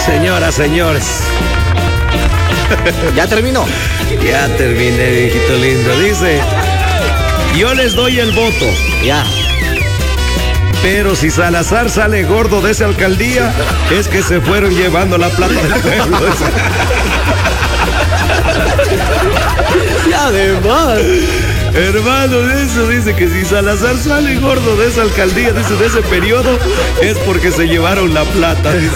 Señoras, señores. ¿Ya terminó? Ya terminé, viejito lindo. Dice, yo les doy el voto. Ya. Pero si Salazar sale gordo de esa alcaldía, es que se fueron llevando la plata del pueblo. Ya además. Hermano, de eso dice que si Salazar sale gordo de esa alcaldía, dice, de ese periodo, es porque se llevaron la plata. Dice.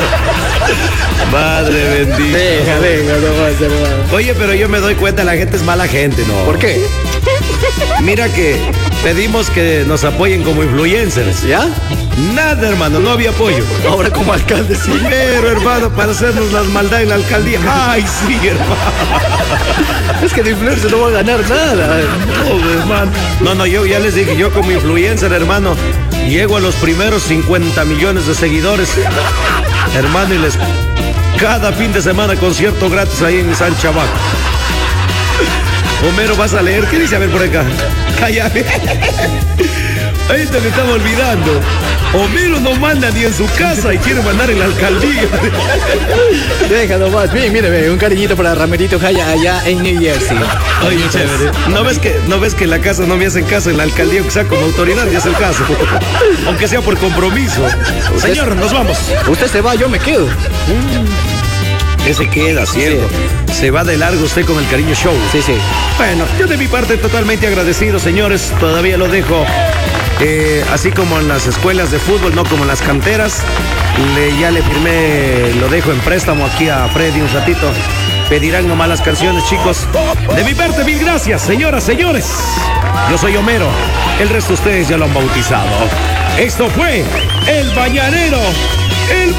Madre bendita. Venga, no va a ser nada. Oye, pero yo me doy cuenta, la gente es mala gente, ¿no? ¿Por qué? Mira que pedimos que nos apoyen como influencers. ¿Ya? Nada, hermano, no había apoyo. Ahora como alcalde sí. Pero, hermano, para hacernos las maldades en la alcaldía. Ay, sí, hermano. Es que de influencer no va a ganar nada. No, hermano. No, yo ya les dije, yo como influencer, hermano, llego a los primeros 50 millones de seguidores. Hermano, y les... Cada fin de semana concierto gratis ahí en San Chabaco. Homero, ¿vas a leer? ¿Qué dice? A ver por acá. Cállate. Ahí te me estaba olvidando. Homero no manda ni en su casa y quiere mandar en la alcaldía. Deja nomás. Bien, mire, un cariñito para Ramerito Jaya allá en New Jersey. Oye, chévere. ¿No ves que en la casa no me hacen caso? En la alcaldía, que sea como autoridad, y hace el caso. Aunque sea por compromiso. Señor, nos vamos. Usted se va, yo me quedo. ¿Qué se queda, cielo? Sí. Se va de largo usted con el Cariño Show. Sí. Bueno, yo de mi parte totalmente agradecido, señores. Todavía lo dejo así como en las escuelas de fútbol, no como en las canteras. Ya le firmé, lo dejo en préstamo aquí a Freddy un ratito. Pedirán nomás las canciones, chicos. De mi parte, mil gracias, señoras, señores. Yo soy Homero. El resto de ustedes ya lo han bautizado. Esto fue El Mañanero.